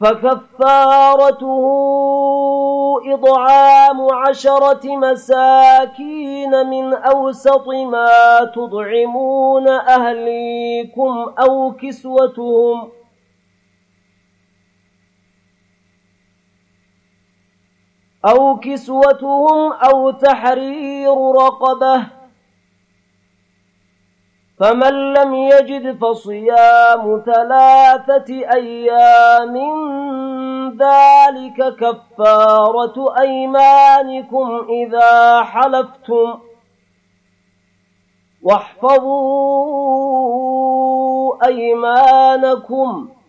فكفارته إطعام 10 مساكين من أوسط ما تطعمون أهليكم أو كسوتهم أو تحرير رقبة، فمن لم يجد فصيام 3 أيام ذلك كفارة أيمانكم إذا حلفتم، واحفظوا أيمانكم